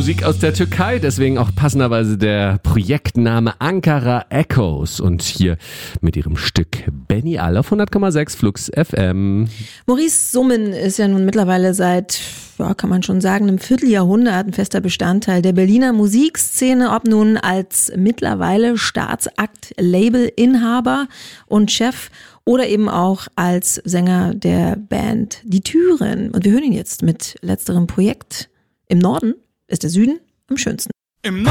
Musik aus der Türkei, deswegen auch passenderweise der Projektname Ankara Echoes und hier mit ihrem Stück Beni Al auf 100,6 Flux FM. Maurice Summen ist ja nun mittlerweile seit, kann man schon sagen, einem Vierteljahrhundert ein fester Bestandteil der Berliner Musikszene, ob nun als mittlerweile Staatsakt-Label-Inhaber und Chef oder eben auch als Sänger der Band Die Türen. Und wir hören ihn jetzt mit letzterem Projekt. Im Norden ist der Süden am schönsten. Im